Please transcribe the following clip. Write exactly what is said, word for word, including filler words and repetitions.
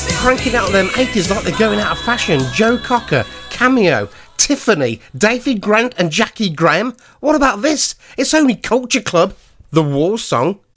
Cranking out them eighties like they're going out of fashion. Joe Cocker, Cameo, Tiffany, David Grant and Jackie Graham. What about this? It's only Culture Club, the war song.